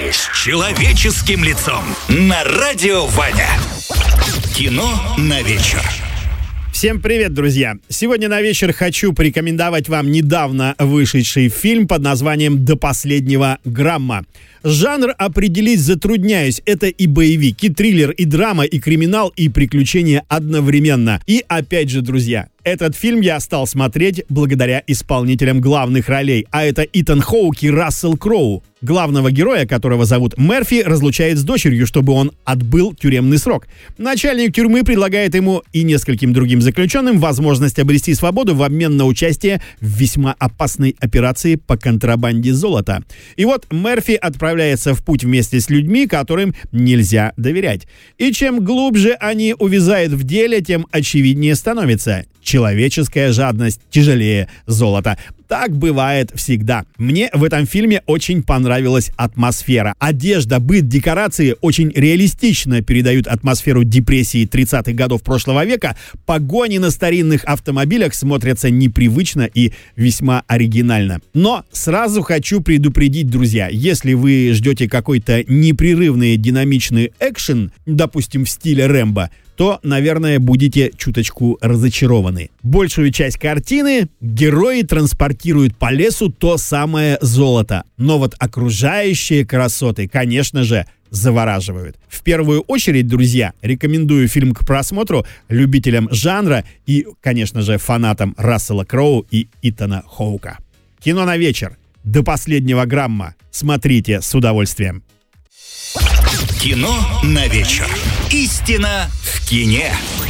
с человеческим лицом на Радио Ваня. Кино на вечер. Всем привет, друзья! Сегодня на вечер хочу порекомендовать вам недавно вышедший фильм под названием «До последнего грамма». Жанр определить затрудняюсь. Это и боевик, и триллер, и драма, и криминал, и приключения одновременно. И опять же, друзья, этот фильм я стал смотреть благодаря исполнителям главных ролей, а это Итан Хоук и Рассел Кроу. Главного героя, которого зовут Мерфи, разлучает с дочерью, чтобы он отбыл тюремный срок. Начальник тюрьмы предлагает ему и нескольким другим заключенным возможность обрести свободу в обмен на участие в весьма опасной операции по контрабанде золота. И вот Мерфи отправляется в путь вместе с людьми, которым нельзя доверять. И чем глубже они увязают в деле, тем очевиднее становится: человеческая жадность тяжелее золота. Так бывает всегда. Мне в этом фильме очень понравилась атмосфера. Одежда, быт, декорации очень реалистично передают атмосферу депрессии 30-х годов прошлого века. Погони на старинных автомобилях смотрятся непривычно и весьма оригинально. Но сразу хочу предупредить, друзья, если вы ждете какой-то непрерывный динамичный экшен, допустим, в стиле Рэмбо, то, наверное, будете чуточку разочарованы. Большую часть картины герои транспортируют по лесу то самое золото. Но вот окружающие красоты, конечно же, завораживают. В первую очередь, друзья, рекомендую фильм к просмотру любителям жанра и, конечно же, фанатам Рассела Кроу и Итана Хоука. Кино на вечер. До последнего грамма. Смотрите с удовольствием. Кино на вечер. Истина в кине.